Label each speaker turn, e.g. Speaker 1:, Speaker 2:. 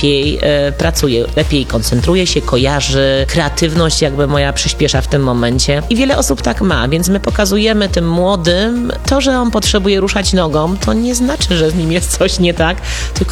Speaker 1: lepiej pracuję, lepiej koncentruję się, kojarzy, kreatywność jakby moja przyspiesza w tym momencie. I wiele osób tak ma, więc my pokazujemy tym młodym to, że on potrzebuje ruszać nogą, to nie znaczy, że z nim jest coś nie tak, tylko